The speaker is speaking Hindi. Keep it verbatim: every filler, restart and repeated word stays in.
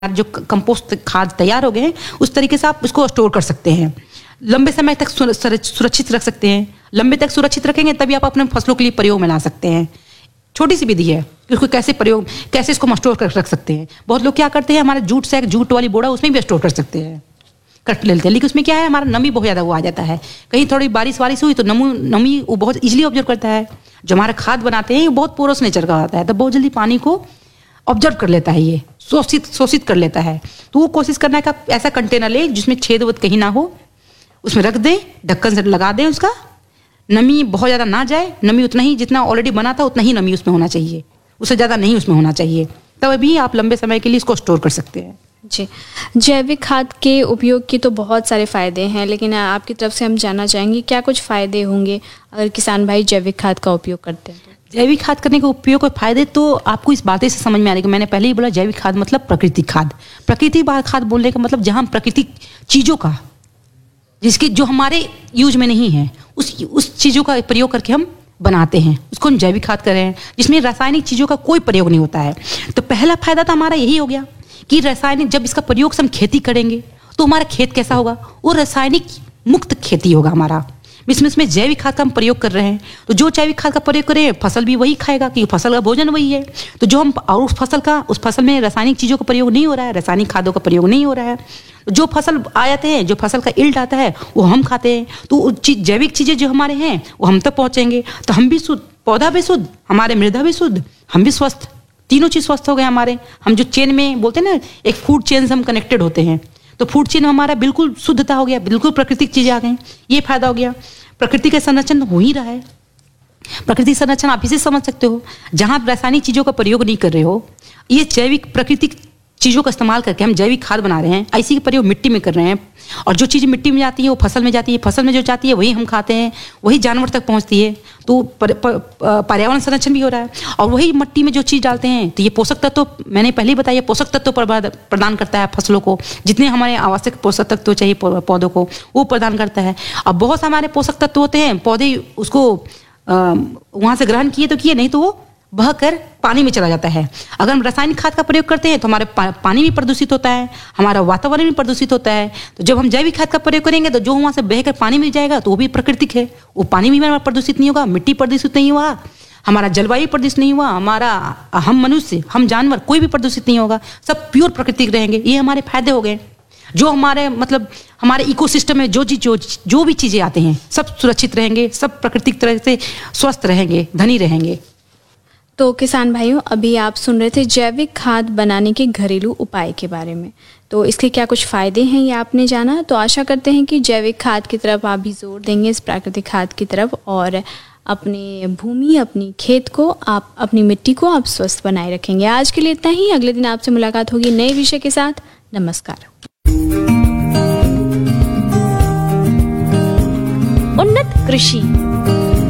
जो कंपोस्ट खाद तैयार हो गए हैं उस तरीके से आप उसको स्टोर कर सकते हैं, लंबे समय तक सुरक्षित रख सकते हैं। लंबे तक सुरक्षित रखेंगे तभी आप अपने फसलों के लिए प्रयोग में ला सकते हैं। छोटी सी विधि है कि उसको कैसे प्रयोग कैसे इसको स्टोर कर रख सकते हैं। बहुत लोग क्या करते हैं, हमारे जूट सैक जूट वाली बोरा उसमें भी स्टोर कर सकते हैं, कट लेते हैं, लेकिन उसमें क्या है, हमारा नमी बहुत ज़्यादा वो आ जाता है। कहीं थोड़ी बारिश वारिश हुई तो नमू नमी वो बहुत इजीली ऑब्जर्व करता है। जो हमारा खाद बनाते हैं ये बहुत पोरस नेचर का होता है, तो बहुत जल्दी पानी को ऑब्जर्व कर लेता है, ये शोषित शोषित कर लेता है। तो वो कोशिश करना है कि ऐसा कंटेनर ले जिसमें छेद वद कहीं ना हो, उसमें रख दें, ढक्कन से लगा दें, उसका नमी बहुत ज़्यादा ना जाए, नमी उतना ही जितना ऑलरेडी बना था उतना ही नमी उसमें होना चाहिए, उससे ज़्यादा नहीं उसमें होना चाहिए, तब भी आप लंबे समय के लिए इसको स्टोर कर सकते हैं। जी, जैविक खाद के उपयोग के तो बहुत सारे फ़ायदे हैं, लेकिन आपकी तरफ से हम जानना चाहेंगे क्या कुछ फ़ायदे होंगे अगर किसान भाई जैविक खाद का उपयोग करते हैं? जैविक खाद करने के उपयोग के फायदे तो आपको इस बातें से समझ में आ रही है कि मैंने पहले ही बोला, जैविक खाद मतलब प्राकृतिक खाद। प्राकृतिक खाद बोलने का मतलब जहाँ प्राकृतिक चीज़ों का, जिसके जो हमारे यूज में नहीं है, उस उस चीज़ों का प्रयोग करके हम बनाते हैं, उसको हम जैविक खाद कर रहे हैं, जिसमें रासायनिक चीज़ों का कोई प्रयोग नहीं होता है। तो पहला फायदा तो हमारा यही हो गया कि रासायनिक, जब इसका प्रयोग से हम खेती करेंगे तो हमारा खेत कैसा होगा, वो रासायनिक मुक्त खेती होगा हमारा। इसमें इसमें जैविक खाद का हम प्रयोग कर रहे हैं, तो जो जैविक खाद का प्रयोग करें फसल भी वही खाएगा, क्योंकि फसल का भोजन वही है। तो जो हम और उस फसल का उस फसल में रासायनिक चीज़ों का प्रयोग नहीं हो रहा है, रासायनिक खादों का प्रयोग नहीं हो रहा है, जो फसल आ जाते हैं, जो फसल का इल्ड आता है वो हम खाते हैं। तो जैविक चीज़ें जो हमारे हैं वो हम तक पहुँचेंगे, तो हम भी शुद्ध, पौधा भी शुद्ध, हमारे मृदा भी शुद्ध, हम भी स्वस्थ, तीनों चीज़ स्वस्थ हो गए हमारे। हम जो चेन में बोलते हैं ना, एक फूड चेन से हम कनेक्टेड होते हैं, तो फूड चेन में हमारा बिल्कुल शुद्धता हो गया, बिल्कुल प्राकृतिक चीज़ें आ गई, ये फायदा हो गया। प्रकृति का संरक्षण हो ही रहा है। प्रकृति संरक्षण आप इसे समझ सकते हो, जहाँ आप रासायनिक चीज़ों का प्रयोग नहीं कर रहे हो, ये जैविक प्राकृतिक चीज़ों का इस्तेमाल करके हम जैविक खाद बना रहे हैं, ऐसी का प्रयोग मिट्टी में कर रहे हैं, और जो चीज़ मिट्टी में जाती है वो फसल में जाती है, फसल में जो जाती है वही हम खाते हैं, वही जानवर तक पहुंचती है, तो पर्यावरण संरक्षण भी हो रहा है। और वही मिट्टी में जो चीज़ डालते हैं तो ये पोषक तत्व, मैंने पहले ही बताया, पोषक तत्व प्रदान करता है फसलों को, जितने हमारे आवश्यक पोषक तत्व चाहिए पौधों को वो प्रदान करता है। अब बहुत से हमारे पोषक तत्व होते हैं, पौधे उसको वहाँ से ग्रहण किए तो किए, नहीं तो वो बह कर पानी में चला जाता है। अगर हम रासायनिक खाद का प्रयोग करते हैं तो हमारे पा, पानी भी प्रदूषित होता है, हमारा वातावरण भी प्रदूषित होता है। तो जब हम जैविक खाद का प्रयोग करेंगे तो जो वहाँ से बहकर पानी में जाएगा तो वो भी प्राकृतिक है, वो पानी भी हमारा प्रदूषित नहीं होगा, मिट्टी प्रदूषित नहीं हुआ, हमारा जलवायु प्रदूषित नहीं हुआ, हमारा हम मनुष्य, हम जानवर कोई भी प्रदूषित नहीं होगा, सब प्योर प्राकृतिक रहेंगे। ये हमारे फायदे हो गए। जो हमारे मतलब हमारे इकोसिस्टम में जो चीज जो जो भी चीज़ें आते हैं सब सुरक्षित रहेंगे, सब प्राकृतिक तरह से स्वस्थ रहेंगे, धनी रहेंगे। तो किसान भाइयों, अभी आप सुन रहे थे जैविक खाद बनाने के घरेलू उपाय के बारे में, तो इसके क्या कुछ फ़ायदे हैं ये आपने जाना। तो आशा करते हैं कि जैविक खाद की तरफ आप भी जोर देंगे, इस प्राकृतिक खाद की तरफ, और अपने भूमि, अपनी खेत को, आप अपनी मिट्टी को आप स्वस्थ बनाए रखेंगे। आज के लिए इतना ही, अगले दिन आपसे मुलाकात होगी नए विषय के साथ। नमस्कार। उन्नत कृषि